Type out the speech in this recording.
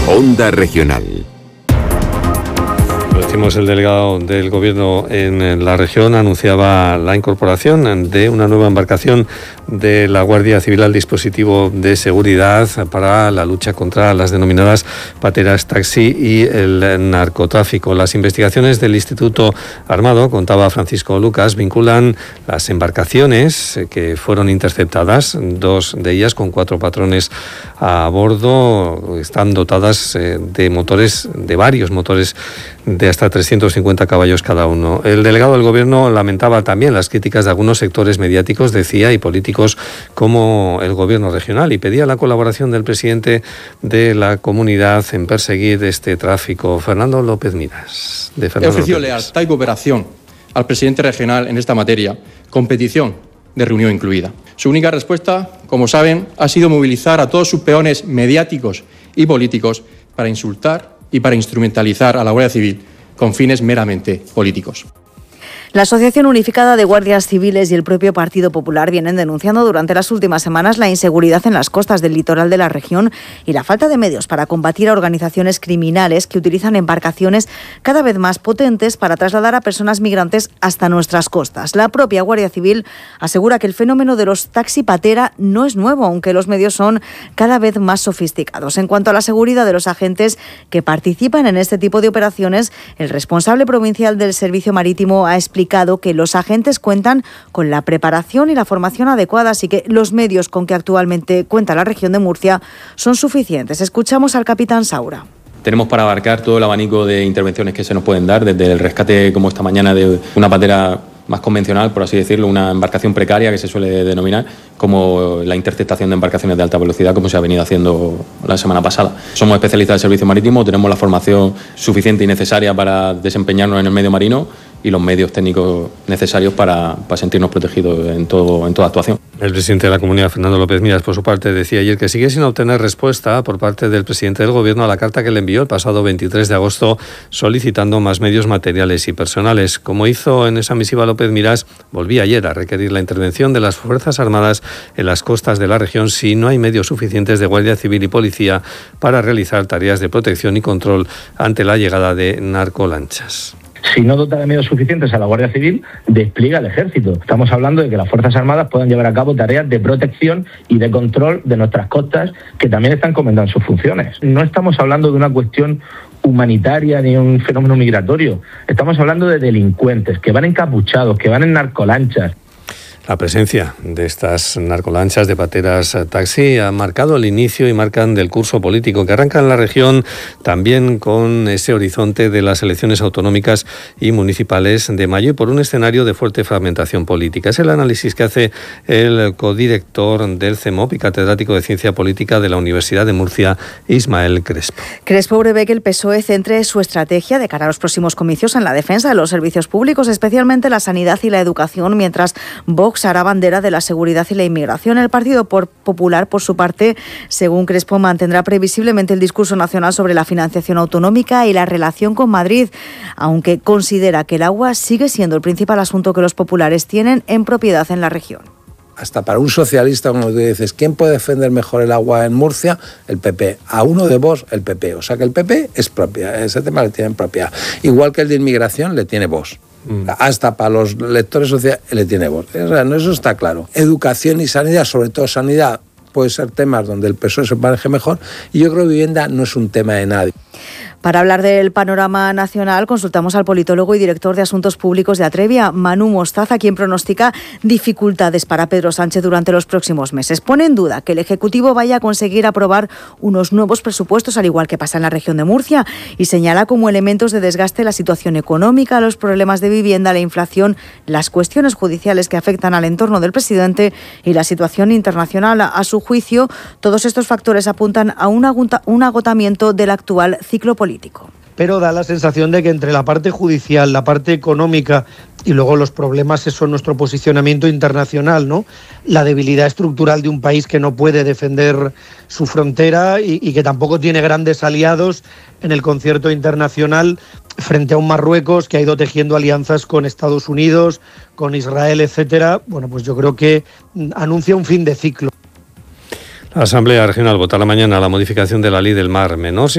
Onda Regional. Lo decimos, el delegado del Gobierno en la región anunciaba la incorporación de una nueva embarcación de la Guardia Civil al dispositivo de seguridad para la lucha contra las denominadas pateras taxi y el narcotráfico. Las investigaciones del Instituto Armado, contaba Francisco Lucas, vinculan las embarcaciones que fueron interceptadas, 2 de ellas con 4 patrones a bordo, están dotadas de motores, de varios motores de hasta 350 caballos cada uno. El delegado del Gobierno lamentaba también las críticas de algunos sectores mediáticos, decía, y políticos como el Gobierno regional, y pedía la colaboración del presidente de la comunidad en perseguir este tráfico. Fernando López Miras. He ofrecido lealtad y cooperación al presidente regional en esta materia, con petición de reunión incluida. Su única respuesta, como saben, ha sido movilizar a todos sus peones mediáticos y políticos para insultar y para instrumentalizar a la Guardia Civil con fines meramente políticos. La Asociación Unificada de Guardias Civiles y el propio Partido Popular vienen denunciando durante las últimas semanas la inseguridad en las costas del litoral de la región y la falta de medios para combatir a organizaciones criminales que utilizan embarcaciones cada vez más potentes para trasladar a personas migrantes hasta nuestras costas. La propia Guardia Civil asegura que el fenómeno de los taxi patera no es nuevo, aunque los medios son cada vez más sofisticados. En cuanto a la seguridad de los agentes que participan en este tipo de operaciones, el responsable provincial del Servicio Marítimo ha explicado que los agentes cuentan con la preparación y la formación adecuada, así que los medios con que actualmente cuenta la región de Murcia son suficientes. Escuchamos al capitán Saura. Tenemos para abarcar todo el abanico de intervenciones que se nos pueden dar, desde el rescate, como esta mañana, de una patera más convencional, por así decirlo, una embarcación precaria que se suele denominar, como la interceptación de embarcaciones de alta velocidad, como se ha venido haciendo la semana pasada. Somos especialistas del servicio marítimo, tenemos la formación suficiente y necesaria para desempeñarnos en el medio marino y los medios técnicos necesarios para sentirnos protegidos en toda actuación. El presidente de la Comunidad, Fernando López Miras, por su parte, decía ayer que sigue sin obtener respuesta por parte del presidente del Gobierno a la carta que le envió el pasado 23 de agosto solicitando más medios materiales y personales. Como hizo en esa misiva López Miras, volvía ayer a requerir la intervención de las Fuerzas Armadas en las costas de la región si no hay medios suficientes de Guardia Civil y Policía para realizar tareas de protección y control ante la llegada de narcolanchas. Si no dota de medios suficientes a la Guardia Civil, despliega el Ejército. Estamos hablando de que las Fuerzas Armadas puedan llevar a cabo tareas de protección y de control de nuestras costas, que también están encomendando sus funciones. No estamos hablando de una cuestión humanitaria ni un fenómeno migratorio. Estamos hablando de delincuentes que van encapuchados, que van en narcolanchas. La presencia de estas narcolanchas de pateras taxi ha marcado el inicio y marcan del curso político que arranca en la región, también con ese horizonte de las elecciones autonómicas y municipales de mayo y por un escenario de fuerte fragmentación política. Es el análisis que hace el codirector del CEMOP y catedrático de Ciencia Política de la Universidad de Murcia, Ismael Crespo. Crespo prevé que el PSOE centre su estrategia de cara a los próximos comicios en la defensa de los servicios públicos, especialmente la sanidad y la educación, mientras Vox hará bandera de la seguridad y la inmigración. El Partido Popular, por su parte, según Crespo, mantendrá previsiblemente el discurso nacional sobre la financiación autonómica y la relación con Madrid, aunque considera que el agua sigue siendo el principal asunto que los populares tienen en propiedad en la región. Hasta para un socialista, cuando tú dices, ¿quién puede defender mejor el agua en Murcia? El PP. A uno de Vox, el PP. O sea que el PP es propia, ese tema le tiene propiedad. Igual que el de inmigración le tiene Vox. Hasta para los lectores sociales le tiene Vox. O sea, no, eso está claro. Educación y sanidad, sobre todo sanidad, puede ser temas donde el PSOE se maneje mejor. Y yo creo que vivienda no es un tema de nadie. Para hablar del panorama nacional, consultamos al politólogo y director de Asuntos Públicos de Atrevia, Manu Mostaza, quien pronostica dificultades para Pedro Sánchez durante los próximos meses. Pone en duda que el Ejecutivo vaya a conseguir aprobar unos nuevos presupuestos, al igual que pasa en la región de Murcia, y señala como elementos de desgaste la situación económica, los problemas de vivienda, la inflación, las cuestiones judiciales que afectan al entorno del presidente y la situación internacional. A su juicio, todos estos factores apuntan a un agotamiento del actual ciclo político. Pero da la sensación de que entre la parte judicial, la parte económica y luego los problemas, eso es nuestro posicionamiento internacional, ¿no? La debilidad estructural de un país que no puede defender su frontera y que tampoco tiene grandes aliados en el concierto internacional frente a un Marruecos que ha ido tejiendo alianzas con Estados Unidos, con Israel, etcétera. Bueno, pues yo creo que anuncia un fin de ciclo. La Asamblea Regional votará mañana la modificación de la Ley del Mar Menor.